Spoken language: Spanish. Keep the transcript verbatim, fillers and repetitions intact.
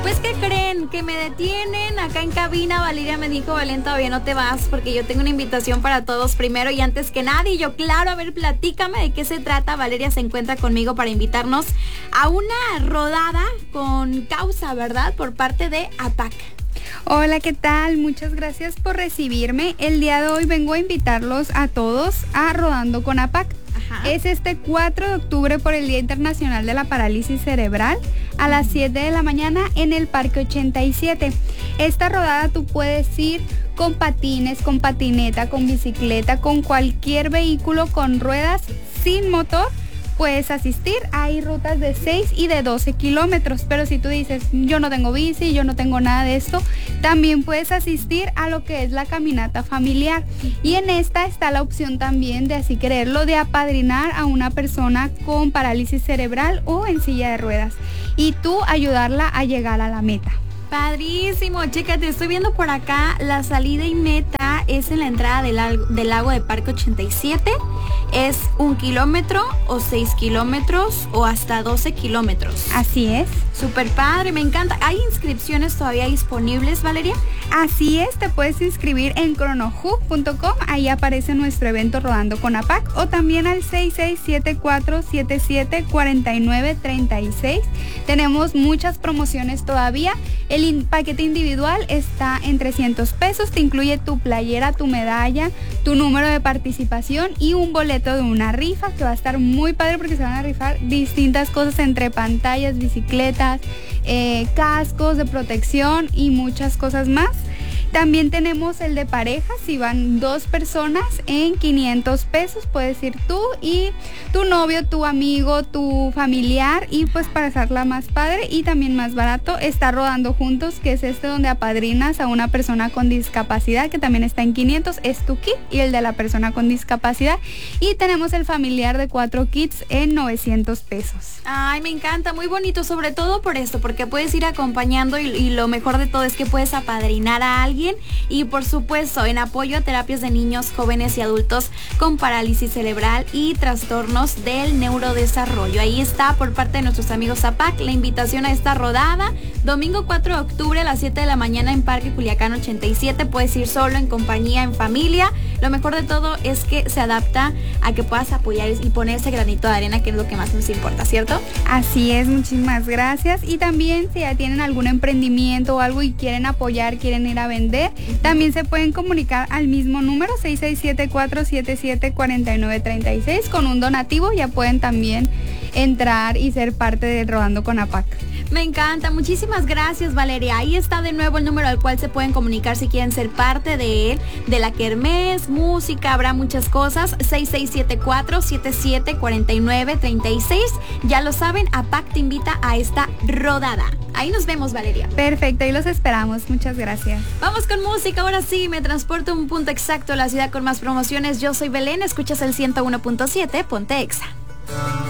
Pues, ¿qué creen? Que me detienen acá en cabina. Valeria me dijo, Valen, todavía no te vas porque yo tengo una invitación para todos primero y antes que nadie. Yo, claro, a ver, platícame de qué se trata. Valeria se encuentra conmigo para invitarnos a una rodada con causa, ¿verdad? Por parte de A P A C. Hola, ¿qué tal? Muchas gracias por recibirme. El día de hoy vengo a invitarlos a todos a Rodando con A P A C. Ajá. Es este cuatro de octubre por el Día Internacional de la Parálisis Cerebral a las siete de la mañana en el Parque ochenta y siete. Esta rodada tú puedes ir con patines, con patineta, con bicicleta, con cualquier vehículo con ruedas sin motor. Puedes asistir. Hay rutas de seis y de doce kilómetros, pero si tú dices, yo no tengo bici, yo no tengo nada de esto, también puedes asistir a lo que es la caminata familiar. Y en esta está la opción también de, así quererlo, de apadrinar a una persona con parálisis cerebral o en silla de ruedas y tú ayudarla a llegar a la meta. Padrísimo, chécate, estoy viendo por acá, la salida y meta es en la entrada del lago, del lago de Parque ochenta y siete, es un kilómetro o seis kilómetros o hasta doce kilómetros. Así es. Súper padre, me encanta. ¿Hay inscripciones todavía disponibles, Valeria? Así es, te puedes inscribir en cronohub punto com, ahí aparece nuestro evento Rodando con A P A C, o también al seis seis siete cuatro siete siete cuatro nueve tres seis. Tenemos muchas promociones todavía. El paquete individual está en trescientos pesos, te incluye tu playera, tu medalla, tu número de participación y un boleto de una rifa que va a estar muy padre porque se van a rifar distintas cosas entre pantallas, bicicletas, eh, cascos de protección y muchas cosas más. También tenemos el de parejas, si van dos personas en quinientos pesos, puedes ir tú y tu novio, tu amigo, tu familiar, y pues para hacerla más padre y también más barato está Rodando Juntos, que es este donde apadrinas a una persona con discapacidad, que también está en quinientos, es tu kit y el de la persona con discapacidad, y tenemos el familiar de cuatro kits en novecientos pesos. Ay, me encanta, muy bonito, sobre todo por esto, porque puedes ir acompañando y, y lo mejor de todo es que puedes apadrinar a alguien. Y por supuesto en apoyo a terapias de niños, jóvenes y adultos con parálisis cerebral y trastornos del neurodesarrollo. Ahí está por parte de nuestros amigos A P A C la invitación a esta rodada, domingo cuatro de octubre a las siete de la mañana en Parque Culiacán ochenta y siete. Puedes ir solo, en compañía, en familia. Lo mejor de todo es que se adapta a que puedas apoyar y poner ese granito de arena, que es lo que más nos importa, ¿cierto? Así es, muchísimas gracias. Y también si ya tienen algún emprendimiento o algo y quieren apoyar, quieren ir a vender, también se pueden comunicar al mismo número seis seis siete cuatro siete siete cuatro nueve tres seis con un donativo. Ya pueden también entrar y ser parte de Rodando con A P A C. Me encanta, muchísimas gracias, Valeria. Ahí está de nuevo el número al cual se pueden comunicar si quieren ser parte de él, de la kermés, música, habrá muchas cosas. seis seis siete cuatro siete siete cuatro nueve tres seis. Ya lo saben, A P A C te invita a esta rodada. Ahí nos vemos, Valeria. Perfecto, ahí los esperamos, muchas gracias. Vamos con música, ahora sí, me transporto a un punto exacto a la ciudad con más promociones. Yo soy Belén, escuchas el ciento uno punto siete, Ponte Exa.